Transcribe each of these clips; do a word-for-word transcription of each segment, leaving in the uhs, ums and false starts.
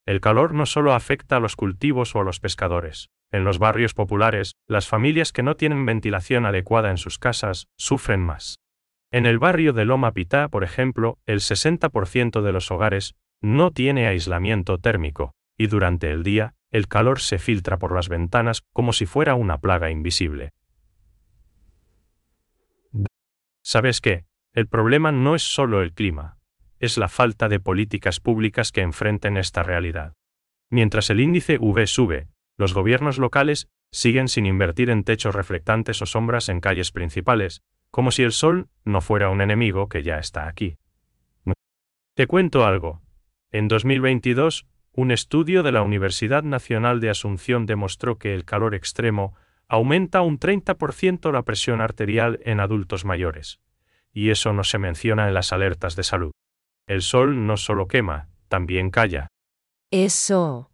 El calor no solo afecta a los cultivos o a los pescadores. En los barrios populares, las familias que no tienen ventilación adecuada en sus casas sufren más. En el barrio de Loma Pitá, por ejemplo, el sesenta por ciento de los hogares no tiene aislamiento térmico, y durante el día, el calor se filtra por las ventanas como si fuera una plaga invisible. ¿Sabes qué? El problema no es solo el clima, es la falta de políticas públicas que enfrenten esta realidad. Mientras el índice U V sube, los gobiernos locales siguen sin invertir en techos reflectantes o sombras en calles principales, como si el sol no fuera un enemigo que ya está aquí. Te cuento algo. En dos mil veintidós, un estudio de la Universidad Nacional de Asunción demostró que el calor extremo aumenta un treinta por ciento la presión arterial en adultos mayores. Y eso no se menciona en las alertas de salud. El sol no solo quema, también calla. Eso.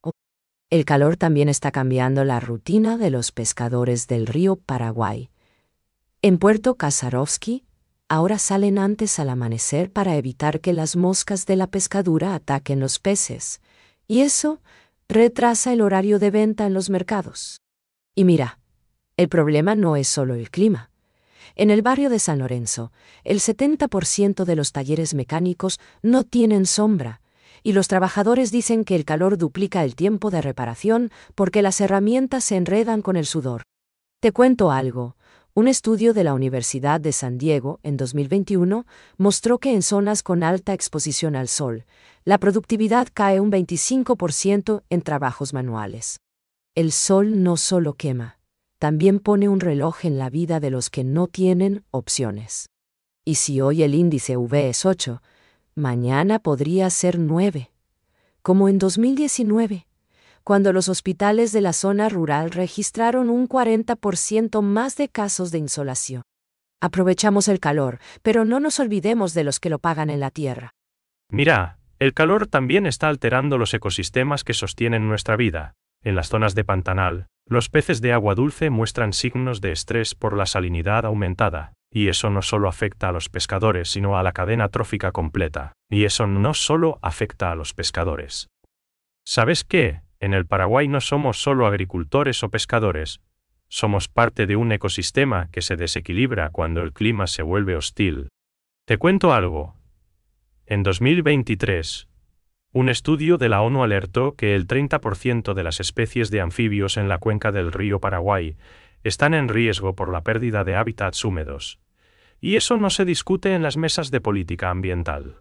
El calor también está cambiando la rutina de los pescadores del río Paraguay. En Puerto Kazarovsky, ahora salen antes al amanecer para evitar que las moscas de la pescadura ataquen los peces, y eso retrasa el horario de venta en los mercados. Y mira, el problema no es solo el clima. En el barrio de San Lorenzo, el setenta por ciento de los talleres mecánicos no tienen sombra, y los trabajadores dicen que el calor duplica el tiempo de reparación porque las herramientas se enredan con el sudor. Te cuento algo. Un estudio de la Universidad de San Diego en dos mil veintiuno mostró que en zonas con alta exposición al sol, la productividad cae un veinticinco por ciento en trabajos manuales. El sol no solo quema, también pone un reloj en la vida de los que no tienen opciones. Y si hoy el índice U V es ocho, mañana podría ser nueve, como en dos mil diecinueve. Cuando los hospitales de la zona rural registraron un cuarenta por ciento más de casos de insolación. Aprovechamos el calor, pero no nos olvidemos de los que lo pagan en la tierra. Mira, el calor también está alterando los ecosistemas que sostienen nuestra vida. En las zonas de pantanal, los peces de agua dulce muestran signos de estrés por la salinidad aumentada, y eso no solo afecta a los pescadores, sino a la cadena trófica completa. Y eso no solo afecta a los pescadores. ¿Sabes qué? En el Paraguay no somos solo agricultores o pescadores, somos parte de un ecosistema que se desequilibra cuando el clima se vuelve hostil. Te cuento algo. En dos mil veintitrés, un estudio de la ONU alertó que el treinta por ciento de las especies de anfibios en la cuenca del río Paraguay están en riesgo por la pérdida de hábitats húmedos. Y eso no se discute en las mesas de política ambiental.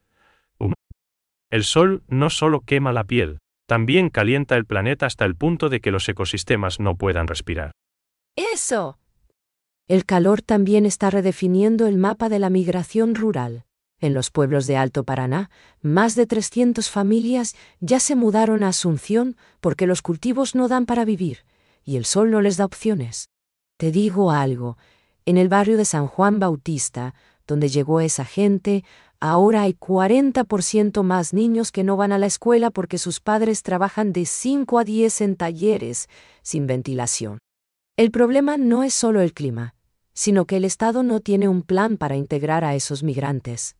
El sol no solo quema la piel, también calienta el planeta hasta el punto de que los ecosistemas no puedan respirar. ¡Eso! El calor también está redefiniendo el mapa de la migración rural. En los pueblos de Alto Paraná, más de trescientas familias ya se mudaron a Asunción porque los cultivos no dan para vivir, y el sol no les da opciones. Te digo algo, en el barrio de San Juan Bautista, donde llegó esa gente, ahora hay cuarenta por ciento más niños que no van a la escuela porque sus padres trabajan de cinco a diez en talleres, sin ventilación. El problema no es solo el clima, sino que el Estado no tiene un plan para integrar a esos migrantes.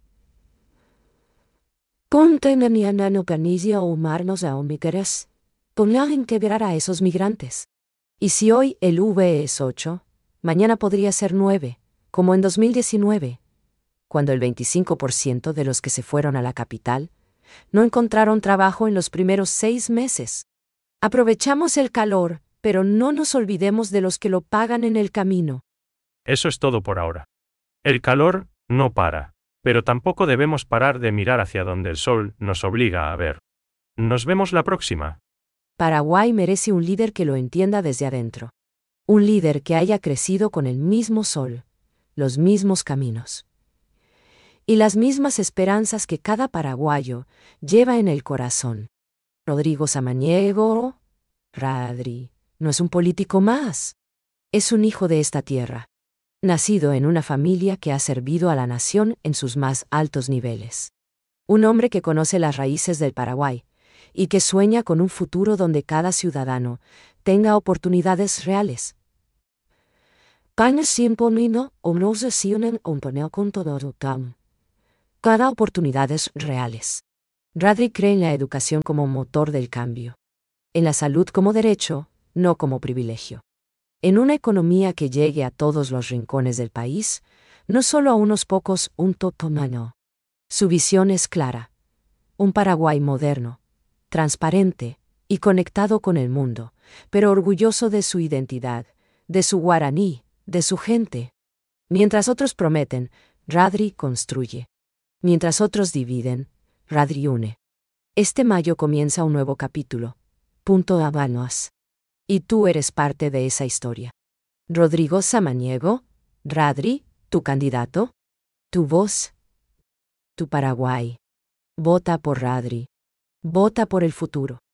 Contenemiana organiza o humanos a migrantes, ponla integrar a esos migrantes. Y si hoy el U V es ocho, mañana podría ser nueve, como en dos mil diecinueve. Cuando el veinticinco por ciento de los que se fueron a la capital no encontraron trabajo en los primeros seis meses. Aprovechamos el calor, pero no nos olvidemos de los que lo pagan en el camino. Eso es todo por ahora. El calor no para, pero tampoco debemos parar de mirar hacia donde el sol nos obliga a ver. Nos vemos la próxima. Paraguay merece un líder que lo entienda desde adentro. Un líder que haya crecido con el mismo sol, los mismos caminos y las mismas esperanzas que cada paraguayo lleva en el corazón. Rodrigo Samaniego, Radri, no es un político más. Es un hijo de esta tierra, nacido en una familia que ha servido a la nación en sus más altos niveles. Un hombre que conoce las raíces del Paraguay y que sueña con un futuro donde cada ciudadano tenga oportunidades reales. Cada oportunidades reales. Radri cree en la educación como motor del cambio. En la salud como derecho, no como privilegio. En una economía que llegue a todos los rincones del país, no solo a unos pocos, un todo humano. Su visión es clara. Un Paraguay moderno, transparente y conectado con el mundo, pero orgulloso de su identidad, de su guaraní, de su gente. Mientras otros prometen, Radri construye. Mientras otros dividen, Radri une. Este mayo comienza un nuevo capítulo. Punto Habanos. Y tú eres parte de esa historia. Rodrigo Samaniego, Radri, tu candidato, tu voz, tu Paraguay. Vota por Radri. Vota por el futuro.